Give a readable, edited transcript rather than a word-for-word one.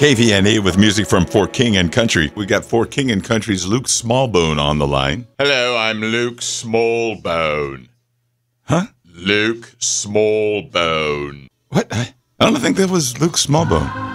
KVNE with music from For King and Country. We got For King and Country's Luke Smallbone on the line. Hello, I'm Luke Smallbone. Huh? Luke Smallbone. What? I don't think that was Luke Smallbone.